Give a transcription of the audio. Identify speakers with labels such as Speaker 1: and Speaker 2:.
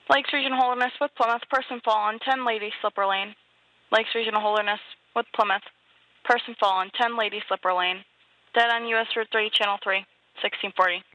Speaker 1: Lakes Regional Holderness with Plymouth. Person fall on 10 Lady Slipper Lane. Lakes Regional Holderness with Plymouth. Person fall on 10 Lady Slipper Lane. Dead on US Route 3, Channel 3, 1640.